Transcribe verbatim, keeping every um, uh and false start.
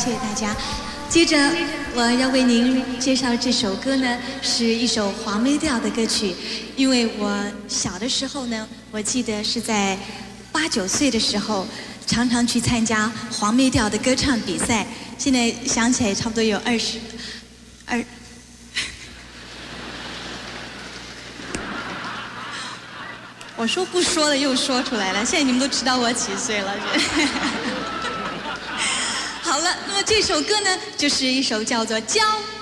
谢谢大家。接着我要为您介绍这首歌呢，是一首黄梅调的歌曲。因为我小的时候呢，我记得是在八九岁的时候，常常去参加黄梅调的歌唱比赛。现在想起来，差不多有二十二。我说不说了，又说出来了。现在你们都知道我几岁了。好了，那么这首歌呢，就是一首叫做《娇》。